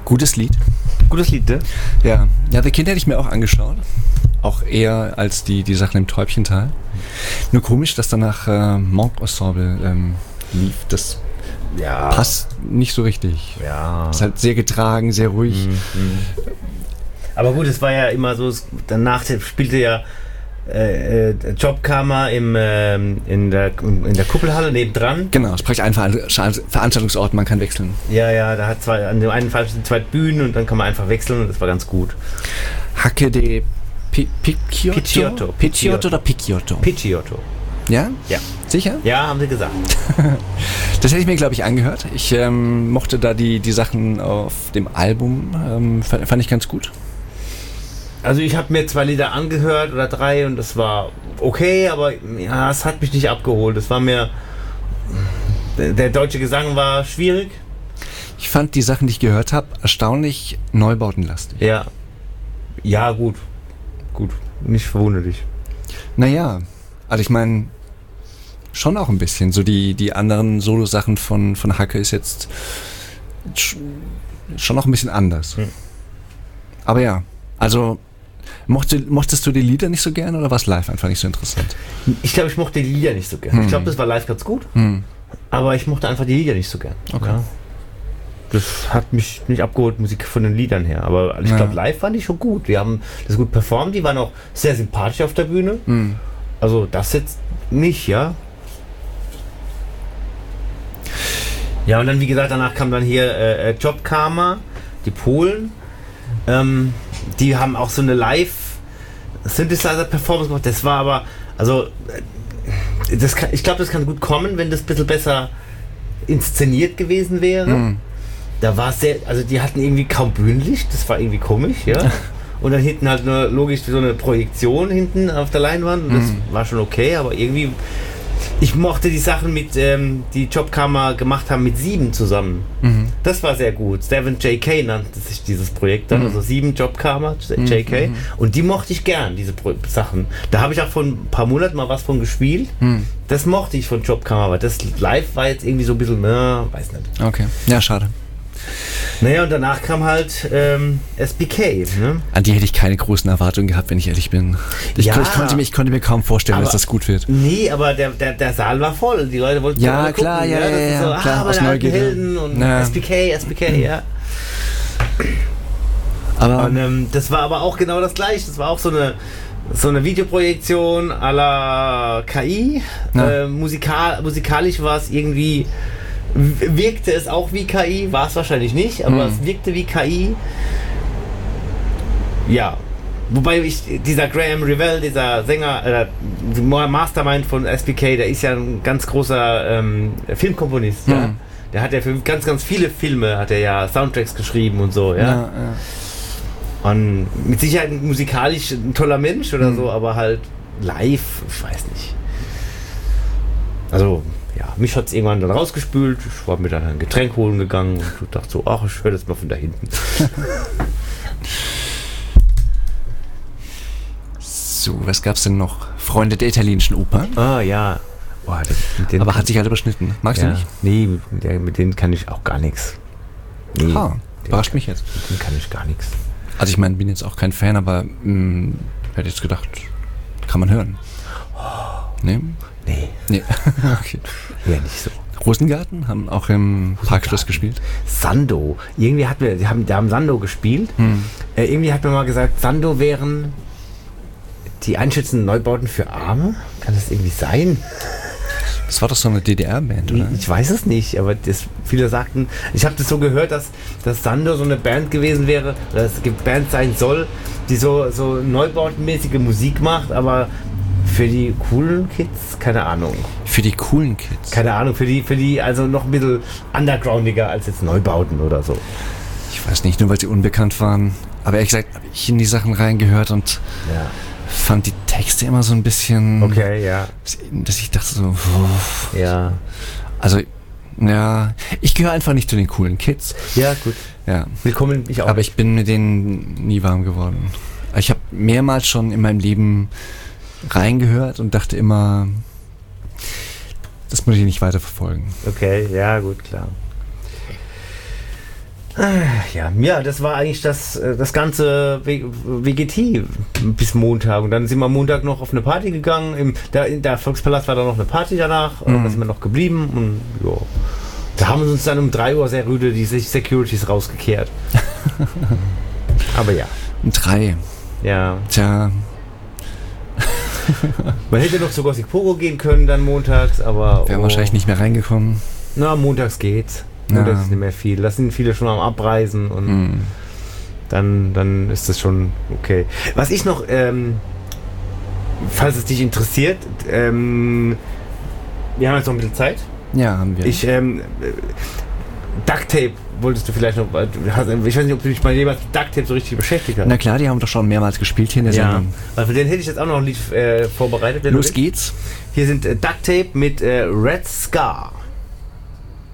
Gutes Lied. Gutes Lied, ne? Ja, The Kind hätte ich mir auch angeschaut. Auch eher als die Sachen im Täubchental. Nur komisch, dass danach Mondensemble lief. Das passt nicht so richtig. Ja. Ist halt sehr getragen, sehr ruhig. Aber gut, es war ja immer so, danach spielte ja Jobkammer in der Kuppelhalle nebendran. Genau, sprich ein Veranstaltungsort, man kann wechseln. Ja, da hat an dem einen Fall sind 2 Bühnen und dann kann man einfach wechseln und das war ganz gut. Hacke de Picciotto? Picciotto oder Picciotto? Picciotto. Ja? Ja. Sicher? Ja, haben sie gesagt. Das hätte ich mir, glaube ich, angehört. Ich mochte da die Sachen auf dem Album, fand ich ganz gut. Also ich habe mir 2 Lieder angehört oder 3 und das war okay, aber ja, es hat mich nicht abgeholt. Es war mir... Der deutsche Gesang war schwierig. Ich fand die Sachen, die ich gehört habe, erstaunlich neubautenlastig. Ja. Ja, gut. Gut. Nicht verwunderlich. Naja, also ich meine, schon auch ein bisschen. So die anderen Solo-Sachen von Hacke ist jetzt schon noch ein bisschen anders. Aber ja, also mochtest du die Lieder nicht so gern oder war es live einfach nicht so interessant? Ich glaube, ich mochte die Lieder nicht so gern. Ich glaube, das war live ganz gut, aber ich mochte einfach die Lieder nicht so gern. Okay. Ja. Das hat mich nicht abgeholt, Musik von den Liedern her. Aber ich glaube, live fand ich schon gut. Die haben das gut performt, die waren auch sehr sympathisch auf der Bühne. Also das jetzt nicht, ja. Ja, und dann, wie gesagt, danach kam dann hier Jobkammer, die Polen. Die haben auch so eine Live-Synthesizer-Performance gemacht. Das war aber, also, ich glaube, das kann gut kommen, wenn das ein bisschen besser inszeniert gewesen wäre. Da war es sehr, also die hatten irgendwie kaum Bühnenlicht, das war irgendwie komisch, ja. Und dann hinten halt nur logisch so eine Projektion hinten auf der Leinwand und das war schon okay, aber irgendwie, ich mochte die Sachen mit, die Jobkammer gemacht haben mit 7 zusammen. Das war sehr gut. 7 JK nannte sich dieses Projekt dann, also 7 Jobkammer JK. Und die mochte ich gern, diese Sachen. Da habe ich auch vor ein paar Monaten mal was von gespielt. Das mochte ich von Jobkammer, aber das live war jetzt irgendwie so ein bisschen, weiß nicht. Okay, ja, schade. Naja, und danach kam halt SBK. Ne? An die hätte ich keine großen Erwartungen gehabt, wenn ich ehrlich bin. Ich konnte mir kaum vorstellen, dass das gut wird. Nee, aber der Saal war voll. Die Leute wollten ja, klar, gucken. Ja, so, klar, aus Neugierde. Helden und SBK, ja. Aber und das war aber auch genau das Gleiche. Das war auch so eine Videoprojektion à la KI. Musikalisch war es irgendwie... Wirkte es auch wie KI, war es wahrscheinlich nicht, aber es wirkte wie KI. Ja, wobei dieser Graham Revell, dieser Sänger, Mastermind von SBK, der ist ja ein ganz großer Filmkomponist, ja. Der hat ja für ganz, ganz viele Filme, hat er ja Soundtracks geschrieben und so, ja. Und mit Sicherheit musikalisch ein toller Mensch oder so, aber halt live, ich weiß nicht. Also, ja, mich hat es irgendwann dann rausgespült. Ich war mir dann ein Getränk holen gegangen und dachte so, ach, ich höre das mal von da hinten. So, was gab's denn noch? Freunde der italienischen Oper. Ah, ja. Boah, aber hat sich halt überschnitten. Magst du nicht? Nee, mit denen kann ich auch gar nichts. Nee, überrascht mich jetzt. Mit denen kann ich gar nichts. Also ich meine, bin jetzt auch kein Fan, aber hätte jetzt gedacht, kann man hören. Nee. Okay. Ja, nicht so. Rosengarten haben auch im Parkschloss gespielt. Sando. Irgendwie die haben Sando gespielt. Irgendwie hat mir mal gesagt, Sando wären die einschätzenden Neubauten für Arme. Kann das irgendwie sein? Das war doch so eine DDR-Band, oder? Ich weiß es nicht, aber viele sagten, ich habe das so gehört, dass Sando so eine Band gewesen wäre, oder es gibt Band sein soll, die so neubautenmäßige Musik macht, aber für die coolen Kids, keine Ahnung. Für die coolen Kids? Keine Ahnung, für die also noch ein bisschen undergroundiger als jetzt Neubauten oder so. Ich weiß nicht, nur weil sie unbekannt waren. Aber ehrlich gesagt, habe ich in die Sachen reingehört und fand die Texte immer so ein bisschen... Okay, ja. Dass ich dachte so... Ja. Also, ja, ich gehöre einfach nicht zu den coolen Kids. Ja, gut. Ja. Willkommen, ich auch. Aber ich bin mit denen nie warm geworden. Ich habe mehrmals schon in meinem Leben reingehört und dachte immer, das muss ich nicht weiter verfolgen. Okay, ja, gut, klar. Ja, das war eigentlich das ganze WGT bis Montag. Und dann sind wir Montag noch auf eine Party gegangen. In der Volkspalast war da noch eine Party danach. Da sind wir noch geblieben. Und ja, da haben uns dann um 3 Uhr sehr rüde die Securities rausgekehrt. Aber ja. 3. Ja. Tja. Man hätte noch zu Gothic Pogo gehen können dann montags, aber... Wären wahrscheinlich nicht mehr reingekommen. Na, montags geht's. Montags ist nicht mehr viel. Da sind viele schon am Abreisen und dann ist das schon okay. Was ich noch, falls es dich interessiert, wir haben jetzt noch ein bisschen Zeit. Ja, haben wir. Duct Tape wolltest du vielleicht noch... Ich weiß nicht, ob du dich mal jemals mit Duct Tape so richtig beschäftigt hast. Na klar, die haben wir doch schon mehrmals gespielt hier in der Sendung. Also für den hätte ich jetzt auch noch ein Lied vorbereitet. Los geht's. Hier sind Duct Tape mit Red Scar.